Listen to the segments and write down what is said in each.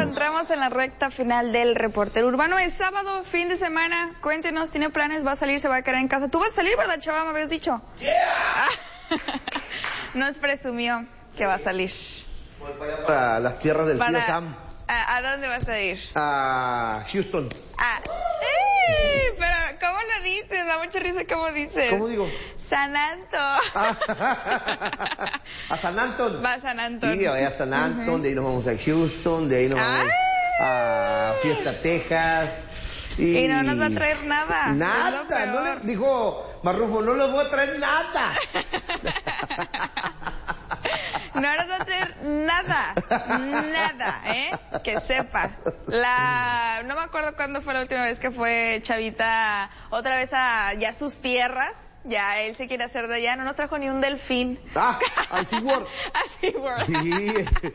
entramos en la recta final del Reportero Urbano. Es sábado, fin de semana. Cuéntenos, ¿tiene planes? ¿Va a salir? ¿Se va a quedar en casa? ¿Tú vas a salir, verdad, Chava? ¿Me habías dicho? Yeah. Nos presumió que va a salir. Voy para las tierras del tío Sam. ¿A dónde vas a ir? A Houston. Pero, ¿cómo lo dices? Da mucha risa cómo dices. ¿Cómo digo? San Anto. A San Anton. Va a San Anton. Sí, voy a San Anton, de ahí nos vamos a Houston, de ahí nos vamos a Fiesta, Texas. Y no nos va a traer nada. Nada, no le, dijo Marrufo, no les voy a traer nada. No nos va a traer nada, que sepa. No me acuerdo cuándo fue la última vez que fue Chavita otra vez a ya sus tierras. Ya, él se quiere hacer de allá, no nos trajo ni un delfín. Al SeaWorld. Al SeaWorld. Sí,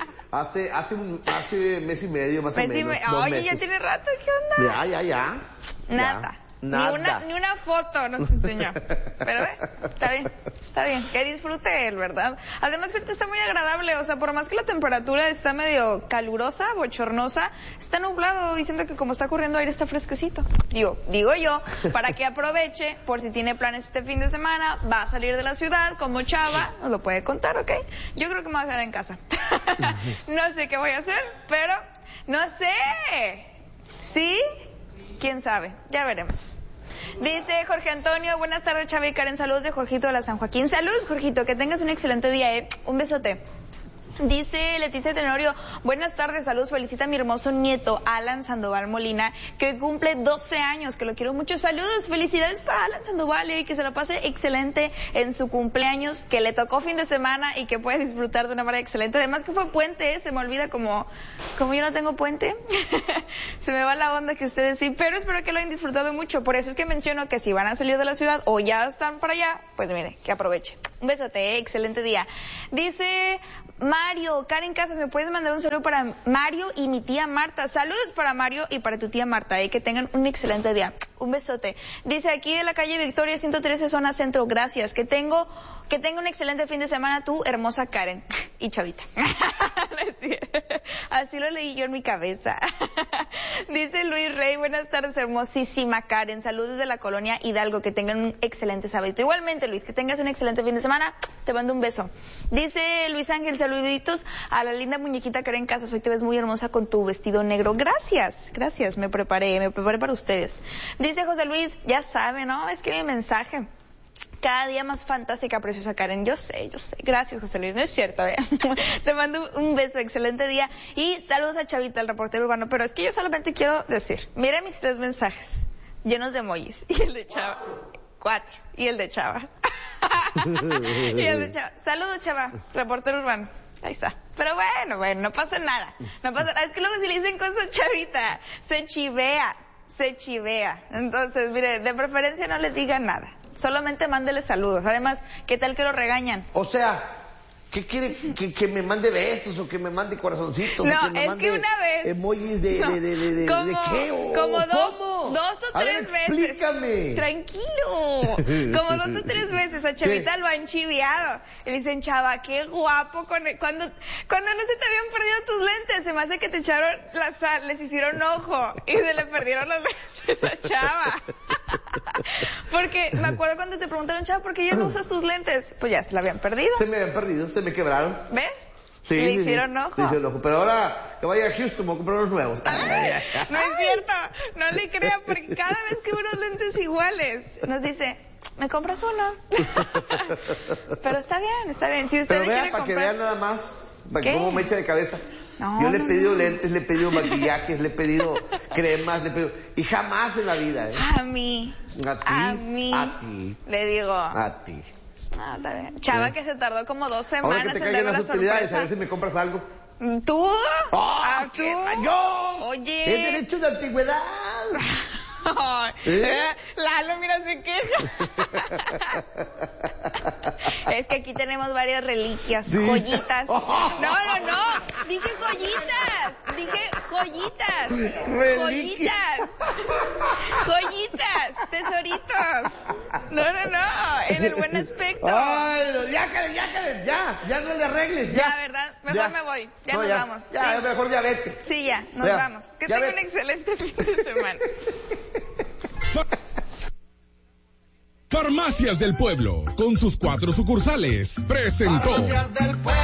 hace mes y medio más o menos. Oye, ya tiene rato, ¿qué onda? Ya. Nada. Ya. Ni una foto nos enseñó. Pero está bien. Que disfrute él, ¿verdad? Además que ahorita está muy agradable, o sea, por más que la temperatura está medio calurosa, bochornosa, está nublado y siento que como está corriendo aire está fresquecito. Digo yo, para que aproveche, por si tiene planes este fin de semana, va a salir de la ciudad como Chava, nos lo puede contar, ¿ok? Yo creo que me voy a quedar en casa. No sé qué voy a hacer, pero no sé. ¿Sí? ¿Quién sabe? Ya veremos. Dice Jorge Antonio, buenas tardes, Chava y Karen, saludos de Jorgito de la San Joaquín. Saludos, Jorgito, que tengas un excelente día, Un besote. Dice Leticia Tenorio, buenas tardes, saludos, felicita a mi hermoso nieto, Alan Sandoval Molina, que hoy cumple 12 años, que lo quiero mucho. Saludos, felicidades para Alan Sandoval, y que se lo pase excelente en su cumpleaños, que le tocó fin de semana y que puede disfrutar de una manera excelente. Además que fue puente, se me olvida como yo no tengo puente, se me va la onda que ustedes sí, pero espero que lo hayan disfrutado mucho. Por eso es que menciono que si van a salir de la ciudad o ya están para allá, pues mire, que aproveche. Un besote, excelente día. Dice Mario, Karen Casas, ¿me puedes mandar un saludo para Mario y mi tía Marta? Saludos para Mario y para tu tía Marta, que tengan un excelente día. Un besote. Dice aquí de la calle Victoria 113, zona centro, gracias. Que tenga un excelente fin de semana tu hermosa Karen y Chavita. Así lo leí yo en mi cabeza. Dice Luis Rey, buenas tardes, hermosísima Karen. Saludos de la colonia Hidalgo, que tengan un excelente sábado. Igualmente, Luis, que tengas un excelente fin de semana. Te mando un beso. Dice Luis Ángel, saluditos a la linda muñequita Karen Casas. Hoy te ves muy hermosa con tu vestido negro. Gracias, me preparé para ustedes. Dice José Luis, ya sabe, ¿no? Es que mi mensaje. Cada día más fantástica, preciosa Karen. Yo sé. Gracias, José Luis. No es cierto, Te mando un beso, excelente día. Y saludos a Chavita, el reportero urbano. Pero es que yo solamente quiero decir, mira mis 3 mensajes llenos de emojis. Y el de Chava. 4. Y el de Chava. Y el de Chava. Saludos, Chava, reportero urbano. Ahí está. Pero bueno, no pasa nada. Es que luego si le dicen cosas a Chavita, se chivea. Entonces, mire, de preferencia no le digan nada. Solamente mándele saludos. Además, ¿qué tal que lo regañan? O sea, ¿qué quiere? ¿Que me mande besos o que me mande corazoncitos? No, o que me es mande que una vez... emojis de qué? Como ¿Cómo? 2 o 3 veces. Explícame. Tranquilo. Como 2 o 3 veces a Chavita lo han chiviado. Y le dicen, Chava, qué guapo. Cuando no se te habían perdido tus lentes, se me hace que te echaron la sal, les hicieron ojo y se le perdieron los lentes a Chava. Porque me acuerdo cuando te preguntaron, Chava, ¿por qué ya no usas tus lentes? Pues ya se la habían perdido. Se me habían perdido, se me quebraron. ¿Ves? Sí, le hicieron ojo. Le hicieron ojo. Pero ahora que vaya a Houston, voy a comprar unos nuevos. No es cierto, no le crea, porque cada vez que unos lentes iguales nos dice, ¿me compras unos? Pero está bien. Si ustedes quieren para comprar... que vean nada más cómo me echa de cabeza. No, yo le he pedido lentes, le he pedido maquillajes, le he pedido cremas, y jamás en la vida. A mí. A ti. Le digo. A ti. Está bien. Chava, que se tardó como 2 semanas. Ahora que te caigan las utilidades, a ver si me compras algo. ¿Tú? ¿Tú? ¡Yo! Oye. Es derecho de antigüedad. Lalo, mira, se queja. Es que aquí tenemos varias reliquias, ¿sí? Joyitas. No. Dije joyitas. Joyitas, tesoritos. No, en el buen aspecto. Ay, ya no le arregles, ya. Ya, ¿verdad? Mejor me voy, nos vamos. Ya, sí. mejor ya vete. Sí, ya, nos vamos. Que tengan un excelente fin de semana. Farmacias del Pueblo, con sus 4 sucursales, presentó. Farmacias del Pueblo.